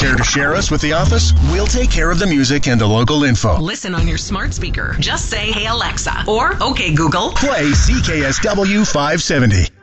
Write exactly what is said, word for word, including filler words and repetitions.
Care to share us with the office? We'll take care of the music and the local info. Listen on your smart speaker. Just say, "Hey Alexa," or "Okay Google." Play C K S W five seventy.